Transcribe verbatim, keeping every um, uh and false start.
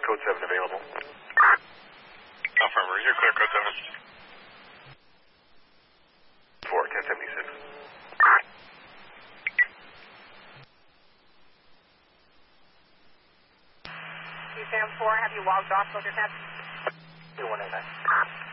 code seven available. Affirmative, you're clear, code seven. four, ten seventy-six. Sam four, have you logged off with your test? two one eight nine.